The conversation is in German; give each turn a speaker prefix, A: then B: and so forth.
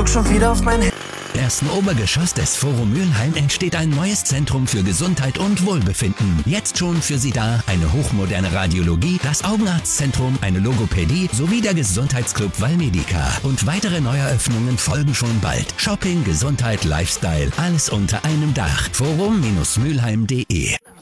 A: guck schon wieder auf mein Handy.
B: Im ersten Obergeschoss des Forum Mülheim entsteht ein neues Zentrum für Gesundheit und Wohlbefinden. Jetzt schon für Sie da eine hochmoderne Radiologie, das Augenarztzentrum, eine Logopädie sowie der Gesundheitsclub Valmedica. Und weitere Neueröffnungen folgen schon bald. Shopping, Gesundheit, Lifestyle, alles unter einem Dach. Forum-mülheim.de